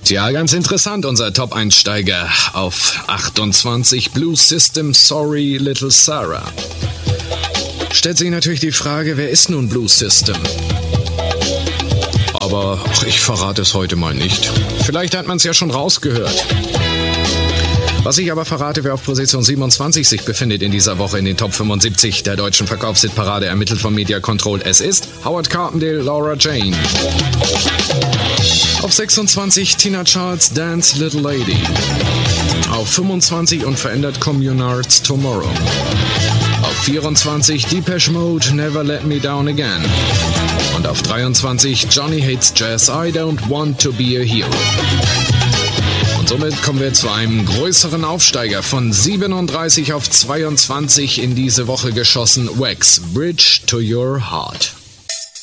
Tja, ganz interessant, unser Top-Einsteiger auf 28, Blue System, Sorry Little Sarah. Stellt sich natürlich die Frage, wer ist nun Blue System? Aber ich verrate es heute mal nicht. Vielleicht hat man es ja schon rausgehört. Was ich aber verrate, wer auf Position 27 sich befindet in dieser Woche in den Top 75 der deutschen Verkaufshitparade, ermittelt von Media Control. Es ist Howard Carpendale, Laura Jane. Auf 26 Tina Charles, Dance Little Lady. Auf 25 unverändert Communards, Tomorrow. Auf 24 Depeche Mode, Never Let Me Down Again. Und auf 23 Johnny Hates Jazz, I Don't Want to Be a Hero. Und somit kommen wir zu einem größeren Aufsteiger von 37 auf 22 in diese Woche geschossen. Wax, Bridge to Your Heart.